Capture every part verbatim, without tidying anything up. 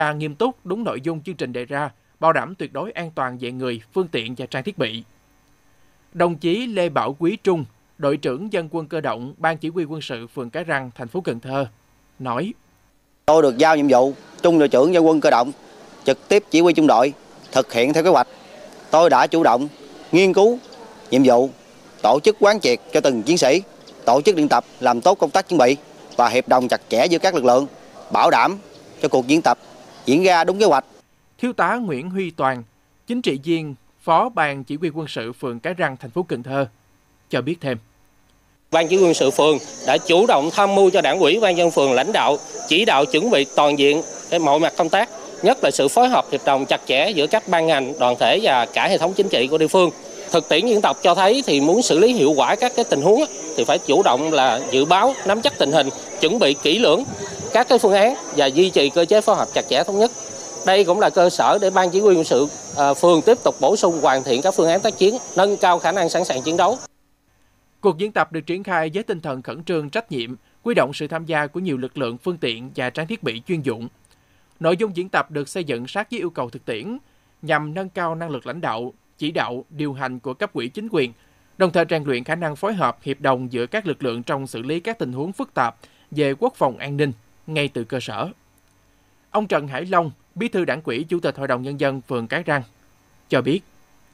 tra nghiêm túc đúng nội dung chương trình đề ra, bảo đảm tuyệt đối an toàn về người, phương tiện và trang thiết bị. Đồng chí Lê Bảo Quý Trung, đội trưởng Dân quân cơ động, Ban Chỉ huy quân sự phường Cái Răng, thành phố Cần Thơ, nói: Tôi được giao nhiệm vụ Trung đội trưởng Dân quân cơ động, trực tiếp chỉ huy trung đội, thực hiện theo kế hoạch. Tôi đã chủ động nghiên cứu nhiệm vụ, tổ chức quán triệt cho từng chiến sĩ, tổ chức luyện tập làm tốt công tác chuẩn bị và hiệp đồng chặt chẽ giữa các lực lượng, bảo đảm cho cuộc diễn tập diễn ra đúng kế hoạch. Thiếu tá Nguyễn Huy Toàn, chính trị viên, Phó Ban Chỉ huy quân sự phường Cái Răng, thành phố Cần Thơ, cho biết thêm. Ban Chỉ huy quân sự phường đã chủ động tham mưu cho Đảng ủy Ban nhân dân phường lãnh đạo chỉ đạo chuẩn bị toàn diện mọi mặt công tác, nhất là sự phối hợp hiệp đồng chặt chẽ giữa các ban ngành, đoàn thể và cả hệ thống chính trị của địa phương. Thực tiễn diễn tập cho thấy thì muốn xử lý hiệu quả các cái tình huống thì phải chủ động là dự báo, nắm chắc tình hình, chuẩn bị kỹ lưỡng các cái phương án và duy trì cơ chế phối hợp chặt chẽ thống nhất. Đây cũng là cơ sở để Ban Chỉ huy quân sự à, phường tiếp tục bổ sung hoàn thiện các phương án tác chiến, nâng cao khả năng sẵn sàng chiến đấu. Cuộc diễn tập được triển khai với tinh thần khẩn trương, trách nhiệm, huy động sự tham gia của nhiều lực lượng, phương tiện và trang thiết bị chuyên dụng. Nội dung diễn tập được xây dựng sát với yêu cầu thực tiễn, nhằm nâng cao năng lực lãnh đạo, chỉ đạo, điều hành của cấp ủy chính quyền, đồng thời rèn luyện khả năng phối hợp, hiệp đồng giữa các lực lượng trong xử lý các tình huống phức tạp về quốc phòng an ninh ngay từ cơ sở. Ông Trần Hải Long, Bí thư Đảng ủy, Chủ tịch Hội đồng Nhân dân phường Cái Răng, cho biết.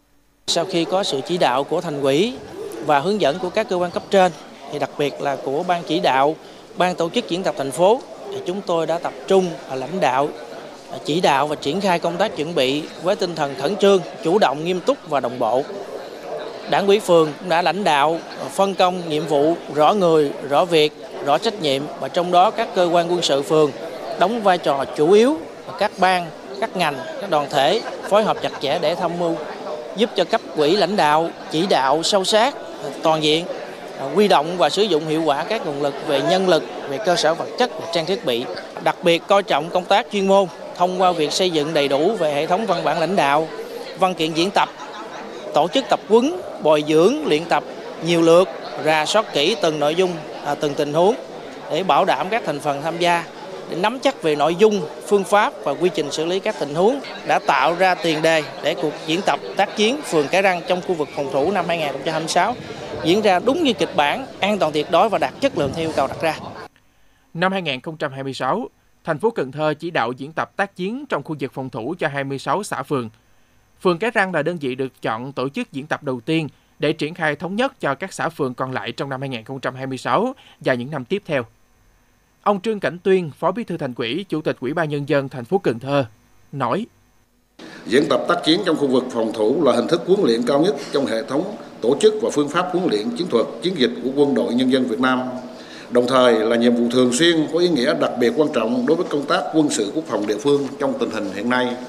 Sau khi có sự chỉ đạo của thành ủy và hướng dẫn của các cơ quan cấp trên, thì đặc biệt là của Ban chỉ đạo, Ban tổ chức diễn tập thành phố, thì chúng tôi đã tập trung lãnh đạo, chỉ đạo và triển khai công tác chuẩn bị với tinh thần khẩn trương, chủ động, nghiêm túc và đồng bộ. Đảng ủy phường cũng đã lãnh đạo, phân công nhiệm vụ rõ người, rõ việc, rõ trách nhiệm, và trong đó các cơ quan quân sự phường đóng vai trò chủ yếu, các ban, các ngành, các đoàn thể phối hợp chặt chẽ để tham mưu, giúp cho cấp ủy lãnh đạo chỉ đạo sâu sát, toàn diện, huy động và sử dụng hiệu quả các nguồn lực về nhân lực, về cơ sở vật chất và trang thiết bị. Đặc biệt coi trọng công tác chuyên môn thông qua việc xây dựng đầy đủ về hệ thống văn bản lãnh đạo, văn kiện diễn tập, tổ chức tập huấn, bồi dưỡng, luyện tập nhiều lượt, rà soát kỹ từng nội dung, từng tình huống để bảo đảm các thành phần tham gia để nắm chắc về nội dung, phương pháp và quy trình xử lý các tình huống, đã tạo ra tiền đề để cuộc diễn tập tác chiến phường Cái Răng trong khu vực phòng thủ năm hai nghìn không trăm hai mươi sáu diễn ra đúng như kịch bản, an toàn tuyệt đối và đạt chất lượng theo yêu cầu đặt ra. Năm hai nghìn không trăm hai mươi sáu, thành phố Cần Thơ chỉ đạo diễn tập tác chiến trong khu vực phòng thủ cho hai mươi sáu xã phường. Phường Cái Răng là đơn vị được chọn tổ chức diễn tập đầu tiên để triển khai thống nhất cho các xã phường còn lại trong năm hai nghìn không trăm hai mươi sáu và những năm tiếp theo. Ông Trương Cảnh Tuyên, Phó Bí thư Thành ủy, Chủ tịch Ủy ban Nhân dân thành phố Cần Thơ, nói: Diễn tập tác chiến trong khu vực phòng thủ là hình thức huấn luyện cao nhất trong hệ thống tổ chức và phương pháp huấn luyện chiến thuật chiến dịch của Quân đội Nhân dân Việt Nam, đồng thời là nhiệm vụ thường xuyên có ý nghĩa đặc biệt quan trọng đối với công tác quân sự quốc phòng địa phương trong tình hình hiện nay.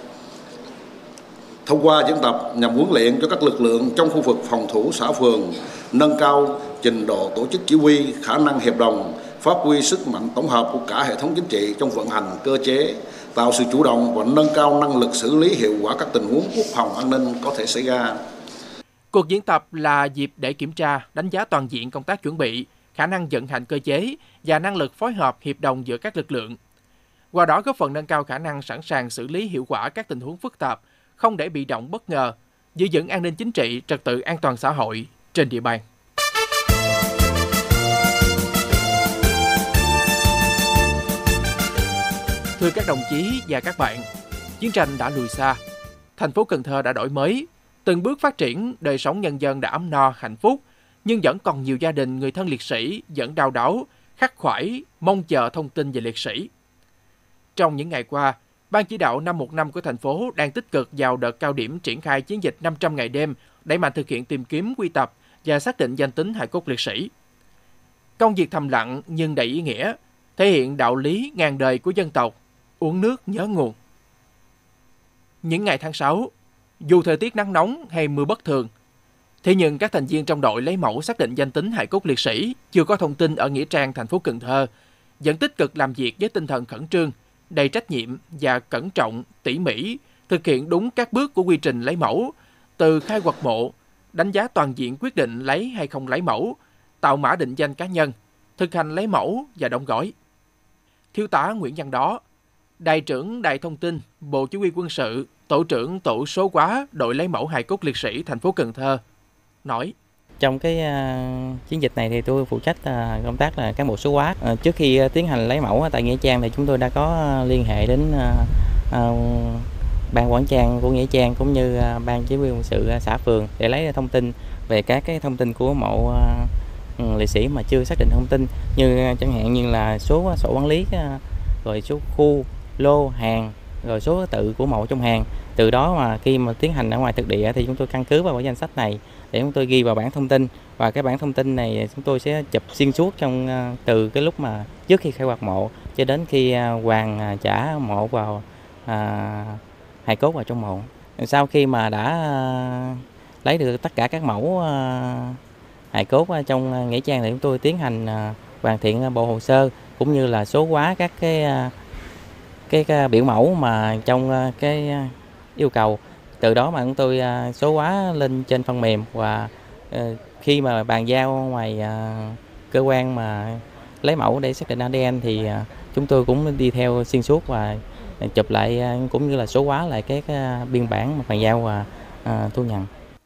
Thông qua diễn tập nhằm huấn luyện cho các lực lượng trong khu vực phòng thủ xã phường nâng cao trình độ tổ chức chỉ huy, khả năng hiệp đồng, phát huy sức mạnh tổng hợp của cả hệ thống chính trị trong vận hành cơ chế, tạo sự chủ động và nâng cao năng lực xử lý hiệu quả các tình huống quốc phòng an ninh có thể xảy ra. Cuộc diễn tập là dịp để kiểm tra, đánh giá toàn diện công tác chuẩn bị, khả năng vận hành cơ chế và năng lực phối hợp hiệp đồng giữa các lực lượng. Qua đó góp phần nâng cao khả năng sẵn sàng xử lý hiệu quả các tình huống phức tạp, không để bị động bất ngờ, giữ vững an ninh chính trị, trật tự an toàn xã hội trên địa bàn. Thưa các đồng chí và các bạn, chiến tranh đã lùi xa, thành phố Cần Thơ đã đổi mới, từng bước phát triển, đời sống nhân dân đã ấm no, hạnh phúc, nhưng vẫn còn nhiều gia đình người thân liệt sĩ vẫn đau đáu, khắc khoải, mong chờ thông tin về liệt sĩ. Trong những ngày qua, Ban chỉ đạo năm một năm của thành phố đang tích cực vào đợt cao điểm triển khai chiến dịch năm trăm ngày đêm, đẩy mạnh thực hiện tìm kiếm, quy tập và xác định danh tính hài cốt liệt sĩ. Công việc thầm lặng nhưng đầy ý nghĩa, thể hiện đạo lý ngàn đời của dân tộc, uống nước nhớ nguồn. Những ngày tháng sáu, dù thời tiết nắng nóng hay mưa bất thường, thế nhưng các thành viên trong đội lấy mẫu xác định danh tính hài cốt liệt sĩ chưa có thông tin ở nghĩa trang thành phố Cần Thơ vẫn tích cực làm việc với tinh thần khẩn trương, đầy trách nhiệm và cẩn trọng, tỉ mỉ, thực hiện đúng các bước của quy trình lấy mẫu, từ khai quật mộ, đánh giá toàn diện quyết định lấy hay không lấy mẫu, tạo mã định danh cá nhân, thực hành lấy mẫu và đóng gói. Thiếu tá Nguyễn Văn Đó, Đại trưởng Đại thông tin, Bộ Chỉ huy quân sự, Tổ trưởng Tổ số hóa đội lấy mẫu hài cốt liệt sĩ thành phố Cần Thơ nói: Trong cái uh, chiến dịch này thì tôi phụ trách uh, công tác là cán bộ số hóa. Uh, trước khi uh, tiến hành lấy mẫu tại Nghĩa Trang thì chúng tôi đã có uh, liên hệ đến uh, uh, ban quản trang của Nghĩa Trang cũng như uh, ban chỉ huy quân sự uh, xã phường để lấy thông tin về các cái thông tin của mộ uh, liệt sĩ mà chưa xác định thông tin, như uh, chẳng hạn như là số sổ quản lý, uh, rồi số khu, lô, hàng, rồi số tự của mộ trong hàng. Từ đó mà khi mà tiến hành ở ngoài thực địa thì chúng tôi căn cứ vào cái danh sách này để chúng tôi ghi vào bảng thông tin, và cái bảng thông tin này chúng tôi sẽ chụp xuyên suốt trong từ cái lúc mà trước khi khai quật mộ cho đến khi hoàn trả mộ vào à, hài cốt vào trong mộ. Sau khi mà đã à, lấy được tất cả các mẫu à, hài cốt trong nghĩa trang thì chúng tôi tiến hành à, hoàn thiện bộ hồ sơ cũng như là số hóa các cái à, cái, cái biểu mẫu mà trong cái yêu cầu. Từ đó mà chúng tôi số hóa lên trên phần mềm, và khi mà bàn giao ngoài cơ quan mà lấy mẫu để xác định a đê en thì chúng tôi cũng đi theo xuyên suốt và chụp lại cũng như là số hóa lại các biên bản mà bàn giao và thu nhận.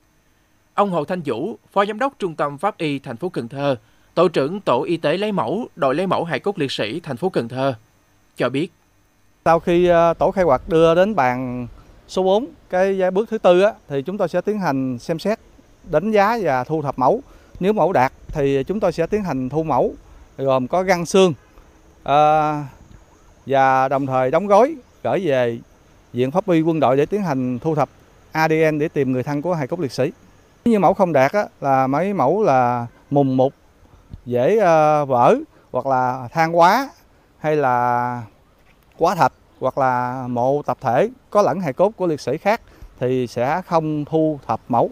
Ông Hồ Thanh Vũ, Phó Giám đốc Trung tâm Pháp y thành phố Cần Thơ, Tổ trưởng Tổ y tế lấy mẫu, đội lấy mẫu hài cốt liệt sĩ thành phố Cần Thơ cho biết: Sau khi tổ khai quật đưa đến bàn số bốn, cái bước thứ tư á, thì chúng tôi sẽ tiến hành xem xét, đánh giá và thu thập mẫu. Nếu mẫu đạt thì chúng tôi sẽ tiến hành thu mẫu, gồm có găng xương à, và đồng thời đóng gói gửi về Viện Pháp y Quân đội để tiến hành thu thập a đê en để tìm người thân của hài cốt liệt sĩ. Nếu như mẫu không đạt á, là mấy mẫu là mùng mục, dễ uh, vỡ, hoặc là than hóa, hay là quá thạch, hoặc là mộ tập thể có lẫn hài cốt của liệt sĩ khác thì sẽ không thu thập mẫu,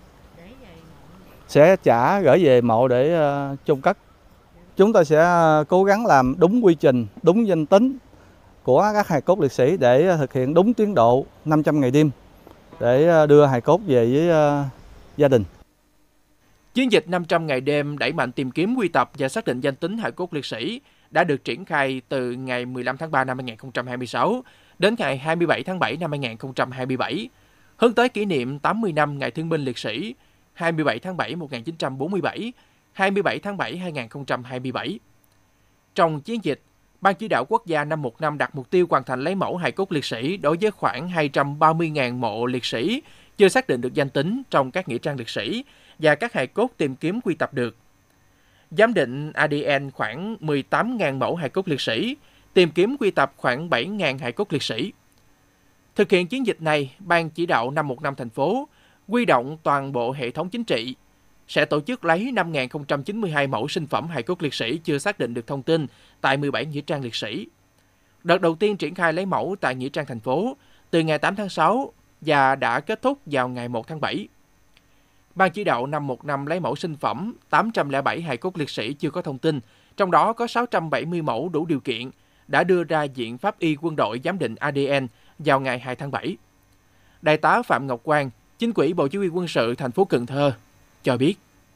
sẽ trả gửi về mộ để uh, chôn cất. Chúng tôi sẽ cố gắng làm đúng quy trình, đúng danh tính của các hài cốt liệt sĩ để thực hiện đúng tiến độ năm trăm ngày đêm để đưa hài cốt về với uh, gia đình. Chiến dịch năm trăm ngày đêm đẩy mạnh tìm kiếm, quy tập và xác định danh tính hài cốt liệt sĩ đã được triển khai từ ngày mười lăm tháng ba năm hai nghìn không trăm hai mươi sáu đến ngày hai mươi bảy tháng bảy năm hai nghìn không trăm hai mươi bảy, hướng tới kỷ niệm tám mươi năm Ngày Thương binh Liệt sĩ hai mươi bảy tháng bảy một nghìn chín trăm bốn mươi bảy, hai mươi bảy tháng bảy hai nghìn không trăm hai mươi bảy. Trong chiến dịch, Ban Chỉ đạo Quốc gia năm một năm đặt mục tiêu hoàn thành lấy mẫu hài cốt liệt sĩ đối với khoảng hai trăm ba mươi nghìn mộ liệt sĩ chưa xác định được danh tính trong các nghĩa trang liệt sĩ và các hài cốt tìm kiếm quy tập được. Giám định a đê en khoảng mười tám nghìn mẫu hài cốt liệt sĩ, tìm kiếm quy tập khoảng bảy nghìn hài cốt liệt sĩ. Thực hiện chiến dịch này, Ban Chỉ đạo năm một năm thành phố huy động toàn bộ hệ thống chính trị sẽ tổ chức lấy năm nghìn không trăm chín mươi hai mẫu sinh phẩm hài cốt liệt sĩ chưa xác định được thông tin tại mười bảy nghĩa trang liệt sĩ. Đợt đầu tiên triển khai lấy mẫu tại nghĩa trang thành phố từ ngày tám tháng sáu và đã kết thúc vào ngày một tháng bảy. Ban Chỉ đạo năm một năm lấy mẫu sinh phẩm tám trăm lẻ bảy hài cốt liệt sĩ chưa có thông tin, trong đó có sáu trăm bảy mươi mẫu đủ điều kiện, đã đưa ra Viện Pháp y Quân đội giám định a đê en vào ngày hai tháng bảy. Đại tá Phạm Ngọc Quang, Chính ủy Bộ Chỉ huy Quân sự thành phố Cần Thơ cho biết: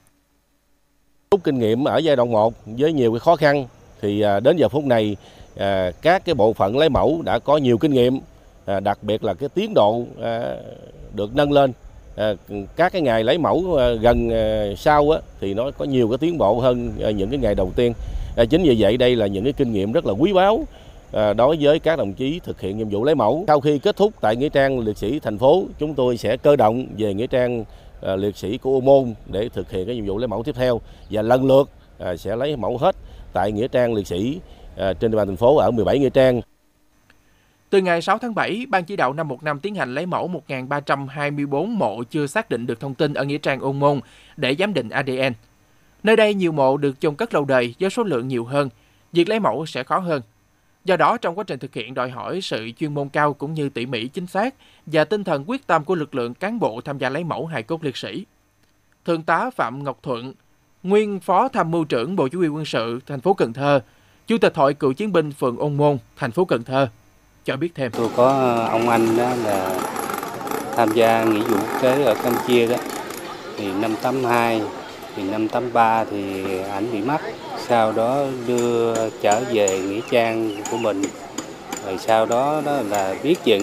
Rút kinh nghiệm ở giai đoạn một với nhiều cái khó khăn thì đến giờ phút này các cái bộ phận lấy mẫu đã có nhiều kinh nghiệm, đặc biệt là cái tiến độ được nâng lên. Các cái ngày lấy mẫu gần sau á, thì nó có nhiều cái tiến bộ hơn những cái ngày đầu tiên. Chính vì vậy đây là những cái kinh nghiệm rất là quý báu đối với các đồng chí thực hiện nhiệm vụ lấy mẫu. Sau khi kết thúc tại nghĩa trang liệt sĩ thành phố, chúng tôi sẽ cơ động về nghĩa trang liệt sĩ của Ô Môn để thực hiện cái nhiệm vụ lấy mẫu tiếp theo, và lần lượt sẽ lấy mẫu hết tại nghĩa trang liệt sĩ trên địa bàn thành phố ở mười bảy nghĩa trang. Từ ngày sáu tháng bảy, Ban Chỉ đạo năm một năm tiến hành lấy mẫu một nghìn ba trăm hai mươi tư mộ chưa xác định được thông tin ở nghĩa trang Ôn Môn để giám định a đê en. Nơi đây nhiều mộ được chôn cất lâu đời, do số lượng nhiều hơn, việc lấy mẫu sẽ khó hơn. Do đó, trong quá trình thực hiện đòi hỏi sự chuyên môn cao cũng như tỉ mỉ chính xác và tinh thần quyết tâm của lực lượng cán bộ tham gia lấy mẫu hài cốt liệt sĩ. Thượng tá Phạm Ngọc Thuận, nguyên Phó Tham mưu trưởng Bộ Chỉ huy Quân sự thành phố Cần Thơ, Chủ tịch Hội Cựu chiến binh phường Ôn Môn, thành phố Cần Thơ cho biết thêm: Tôi có ông anh đó là tham gia nghĩa vụ quốc tế ở Campuchia đó, thì năm tám hai, thì năm tám ba thì ảnh bị mất, sau đó đưa trở về nghĩa trang của mình rồi sau đó đó là viết về